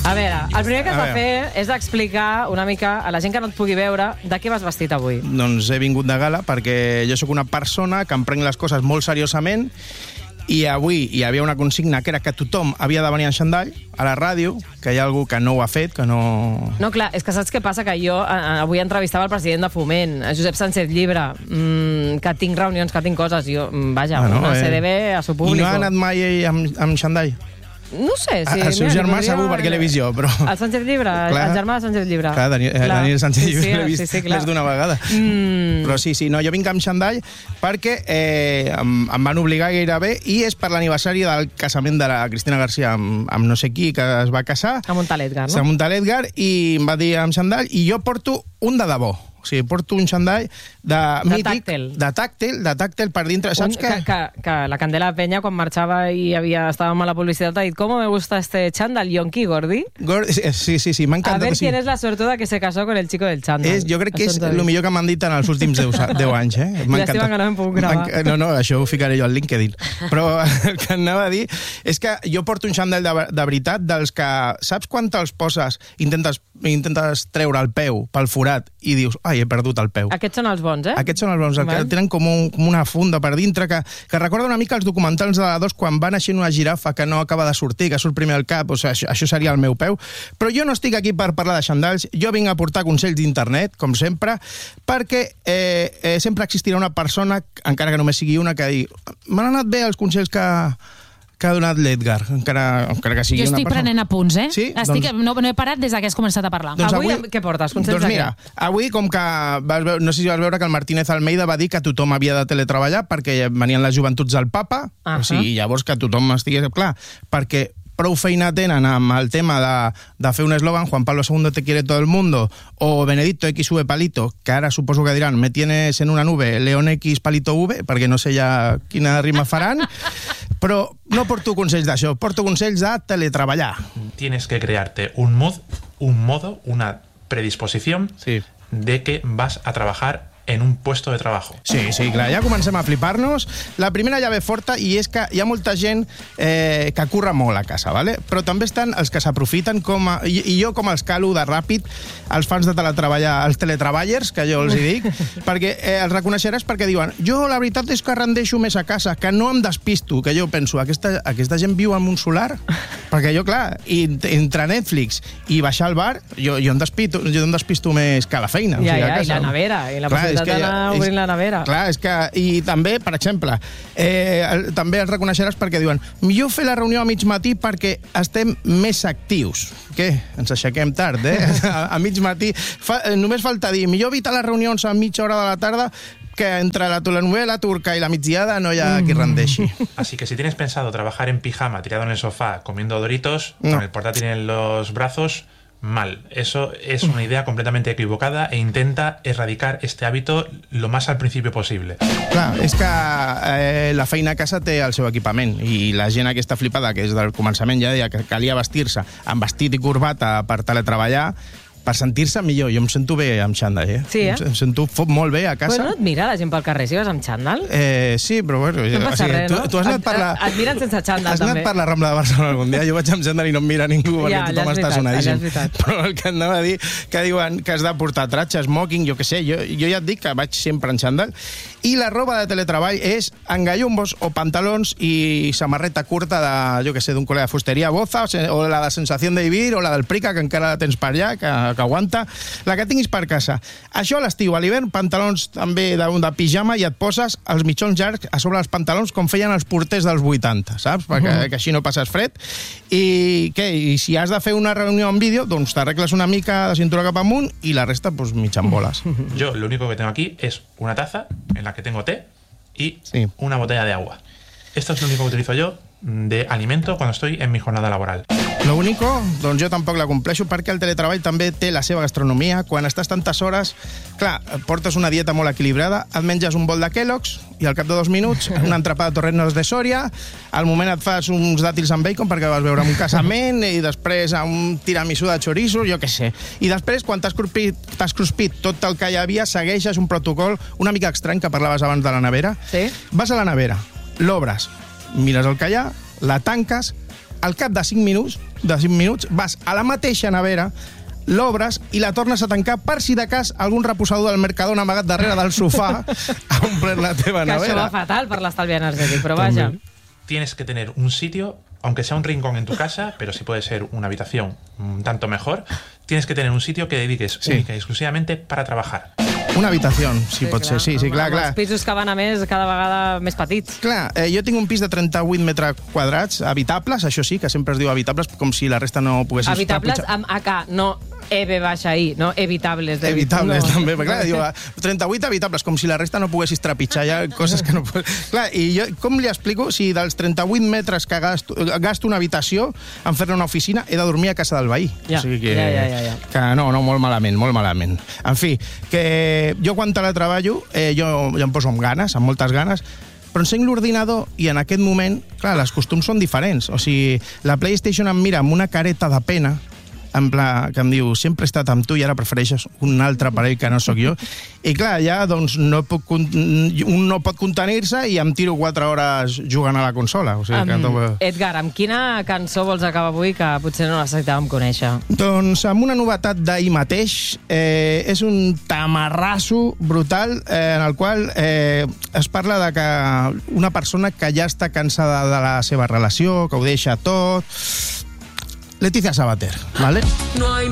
A veure, el primer que has de fer és explicar una mica a la gent que no et pugui veure de què vas vestit avui. Doncs he vingut de gala perquè jo sóc una persona que em prenc les coses molt seriosament i avui hi havia una consigna que era que tothom havia de venir en xandall a la ràdio, que hi ha algú que no ho ha fet, que no... No, clar, és que saps què passa? Que jo avui entrevistava el president de Foment, Josep Sánchez Llibre, que tinc reunions, que tinc coses, jo, vaja, una CDB a su público. I no ha anat mai amb xandall? No sé, sí. El seu germà segur perquè l'he vist jo, però... El Sánchez Llibre, el germà de Sánchez Llibre. Clar, Daniel Sánchez Llibre l'he vist més d'una vegada. Però sí, no, jo vinc amb xandall perquè em van obligar gairebé i és per l'aniversari del casament de la Cristina García amb no sé qui, que es va casar. A Montaledgar, no? A Montaledgar, i em va dir amb xandall, i jo porto un de debò. O sigui, porto un xandall mític, de tàctil per dintre. Saps que la Candela Peña, quan marxava i estàvem a la publicitat, ha dit «¿Cómo me gusta este chándal, Yonki, Gordi?» Sí, m'ha encantat. A ver quién es la sortuda que se casó con el chico del chándal. Jo crec que és el millor que m'han dit en els últims 10 anys. Llàstima que no hem pogut gravar. No, això ho ficaré jo al LinkedIn. Però el que anava a dir és que jo porto un xandall de veritat dels que... Saps quan te'ls poses, intentes treure el peu pel forat i dius «Ai, he perdut el peu». Aquests són els bons, eh? Aquests són els bons, que tenen com una funda per dintre, que recorda una mica els documentals de la 2 quan va naixent una girafa que no acaba de sortir, que surt primer al cap, o sigui, això seria el meu peu. Però jo no estic aquí per parlar de xandalls, jo vinc a portar consells d'internet, com sempre, perquè sempre existirà una persona, encara que només sigui una, que digui «M'han anat bé els consells que ha donat l'Edgar», encara que sigui una persona. Jo estic prenent apunts, eh? Sí? No he parat des que has començat a parlar. Avui què portes? Consells de què? Doncs mira, avui, com que no sé si vas veure que el Martínez Almeida va dir que tothom havia de teletreballar perquè venien les joventuts del papa, o sigui, llavors que tothom estigués clar, perquè prou feina tenen amb el tema de fer un eslògan, Juan Pablo II te quiere todo el mundo, o Benedicto X V palito, que ara suposo que diran me tienes en una nube, León X palito V, perquè no sé ja quina rima faran, però no porto consells d'això, porto consells de teletreballar. Tienes que crearte un modo, una predisposición de que vas a trabajar en un puesto de trabajo. Sí, clar, ja comencem a flipar-nos. La primera ja ve forta i és que hi ha molta gent que curra molt a casa, ¿vale? Però també estan els que s'aprofiten i jo com els calo de ràpid, els fans de teletreballar, els teletreballers, que jo els hi dic, perquè els reconeixeràs perquè diuen jo la veritat és que rendeixo més a casa, que no em despisto, que jo penso, aquesta gent viu en un solar? Perquè jo, clar, entre Netflix i baixar al bar, jo em despisto més que a la feina. I la nevera, i la possibilitat d'anar obrint la nevera. Clar, és que... I també, per exemple, també els reconeixeràs perquè diuen millor fer la reunió a mig matí perquè estem més actius. Què? Ens aixequem tard, eh? A mig matí. Només falta dir, millor evitar les reunions a mitja hora de la tarda que entre la telenovela turca y la migdiada no hi ha qui rendeixi. Así que si tienes pensado trabajar en pijama, tirado en el sofá, comiendo Doritos, con el portátil en los brazos, mal. Eso es una idea completamente equivocada e intenta erradicar este hábito lo más al principio posible. Clar, és que la feina a casa té el seu equipament i la gent aquesta flipada, que és del començament ja deia que calia vestir-se amb vestit i corbata per teletreballar, per sentir-se millor. Jo em sento bé amb xandall, eh? Sí, eh? Em sento molt bé a casa. Però no et mira la gent pel carrer si vas amb xandall? Sí, però bueno... No passa res, no? Tu has anat per la... Et miren sense xandall, també. Has anat per la Rambla de Barcelona algun dia? Jo vaig amb xandall i no em mira ningú perquè tothom està sonadíssim. Però el que anava a dir, que diuen que has de portar tratge, smoking, jo què sé, jo ja et dic que vaig sempre en xandall. I la roba de teletreball és engallumbos o pantalons i samarreta curta de, jo què sé, d'un col·lega de fusteria Boza, o la de Sensación de Vivir, o la del Prica, que encara la tens per allà, que aguanta, la que tinguis per casa. Això a l'estiu, a l'hivern, pantalons també de pijama i et poses els mitjons llargs a sobre els pantalons com feien els porters dels 80, saps? Perquè que així no passes fred. I què? I si has de fer una reunió en vídeo, doncs t'arregles una mica de cintura cap amunt i la resta, pues, mig en boles. Yo lo único que tengo aquí es una taza en la que tengo té y una botella de agua. Esto es lo único que utilizo yo de alimento cuando estoy en mi jornada laboral. Lo único, doncs jo tampoc la compleixo perquè el teletreball també té la seva gastronomia. Quan estàs tantes hores, clar, portes una dieta molt equilibrada, et menges un bol de Kellogg's i al cap de 2 minuts una entrepà de torrenos de Sòria, al moment et fas uns dàtils amb bacon perquè vas veure un casament i després un tiramisú de chorizo, jo què sé. I després, quan t'has cruspit tot el que hi havia, segueixes un protocol una mica estrany que parlaves abans de la nevera. Sí. Vas a la nevera, l'obres, mires el que hi ha, la tanques, al cap de 5 minuts de 5 minuts, vas a la mateixa nevera, l'obres i la tornes a tancar per si de cas algun reposador del Mercadona amagat darrere del sofà ha omplert la teva nevera. Que això va fatal per l'estalvi energètic, però vaja. Tienes que tener un sitio, aunque sea un rincón en tu casa, pero si puede ser una habitación tanto mejor, tienes que tener un sitio que dediques única y exclusivamente para trabajar. Una habitació, sí, pot ser, sí, clar. Els pisos que van a més, cada vegada més petits. Clar, jo tinc un pis de 38 metres quadrats, habitables, això sí, que sempre es diu habitables, com si la resta no poguessis... Habitables amb AK, no EV-I, no evitables. Evitables, també, perquè clar, diu 38 habitables, com si la resta no poguessis trepitjar, hi ha coses que no... Clar, i jo com li explico si dels 38 metres que gasto una habitació en fer-ne una oficina he de dormir a casa del veí? Ja, o sigui que, que no, molt malament, molt malament. En fi, que jo quan teletreballo, jo em poso amb ganes, amb moltes ganes, però encenc l'ordinador i en aquest moment, clar, els costums són diferents. O sigui, la PlayStation em mira amb una careta de pena, en pla, que em diu, sempre he estat amb tu i ara prefereixes un altre parell que no sóc jo. I clar, ja doncs un no pot contenir-se i em tiro 4 hores jugant a la consola. O sigui, Edgar, amb quina cançó vols acabar avui que potser no necessitàvem conèixer? Doncs amb una novetat d'ahir mateix. És un tamarrasso brutal en el qual es parla de que una persona que ja està cansada de la seva relació, que ho deixa tot... Leticia Sabater, ¿vale? No hay